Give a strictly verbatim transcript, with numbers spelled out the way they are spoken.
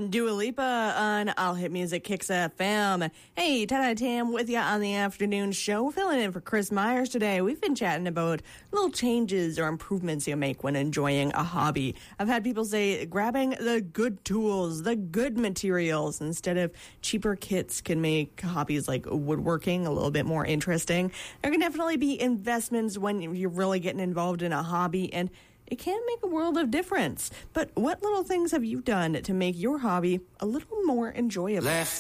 Dua Lipa on All Hit Music Kicks F M. Hey, Tada Tam with you on the afternoon show, filling in for Chris Myers today. We've been chatting about little changes or improvements you make when enjoying a hobby. I've had people say grabbing the good tools, the good materials, instead of cheaper kits can make hobbies like woodworking a little bit more interesting. There can definitely be investments when you're really getting involved in a hobby, and it can make a world of difference. But what little things have you done to make your hobby a little more enjoyable? Left